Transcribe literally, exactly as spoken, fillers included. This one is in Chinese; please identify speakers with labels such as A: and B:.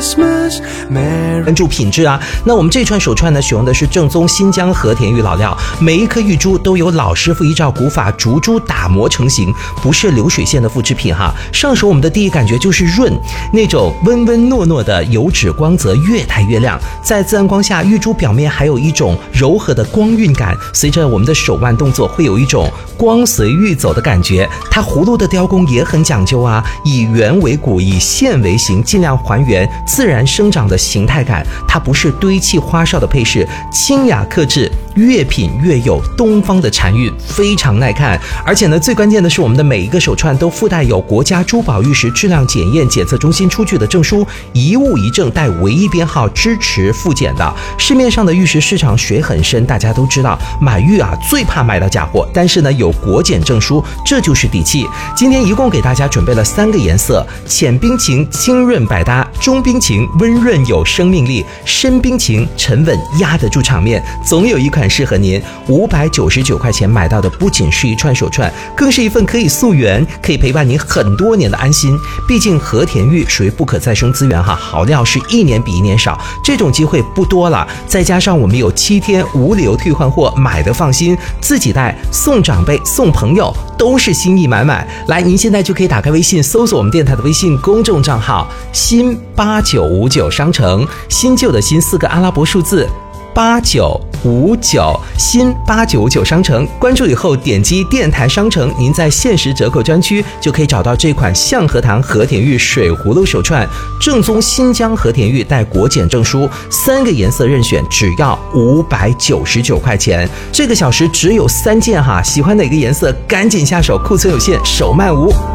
A: 关注品质啊！那我们这串手串呢，使用的是正宗新疆和田玉老料，每一颗玉珠都由老师傅依照古法竹珠打磨成型，不是流水线的复制品哈。上手我们的第一感觉就是润，那种温温糯糯的油脂光泽越带越亮，在自然光下，玉珠表面还有一种柔和的光晕感，随着我们的手腕动作，会有一种光随玉走的感觉。它葫芦的雕工也很讲究啊，以圆为骨，以线为形，尽量还原自然生长的形态感。它不是堆砌花哨的配饰，清雅克制，越品越有东方的禅韵，非常耐看。而且呢，最关键的是我们的每一个手串都附带有国家珠宝玉石质量检验检测中心出具的证书，一物一证带唯一编号，支持复检的。市面上的玉石市场水很深，大家都知道买玉啊最怕买到假货，但是呢有国检证书，这就是底气。今天一共给大家准备了三个颜色：浅冰情清润百搭，中冰情温润有生命力，深冰情沉稳压得住场面。总有一款适合您。五百九十九块钱买到的不仅是一串手串，更是一份可以溯源，可以陪伴您很多年的安心。毕竟和田玉属于不可再生资源哈，好料是一年比一年少，这种机会不多了。再加上我们有七天无理由退换货，买的放心，自己带、送长辈、送朋友都是心意满满。来，您现在就可以打开微信，搜索我们电台的微信公众账号新八九五九商城，新旧的新四个阿拉伯数字八九五九，新八九五九商城，关注以后点击电台商城，您在限时折扣专区就可以找到这款象和堂和田玉水葫芦手串，正宗新疆和田玉，带国检证书，三个颜色任选，只要五百九十九块钱。这个小时只有三件哈，喜欢哪个颜色赶紧下手，库存有限，手慢无。